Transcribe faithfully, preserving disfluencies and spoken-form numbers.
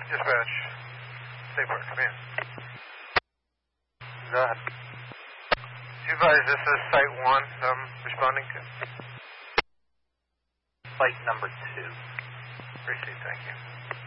Dispatch. Safeport, come in. Go ahead. Advise, this is Site one, um, responding to. Site number two. Received, thank you.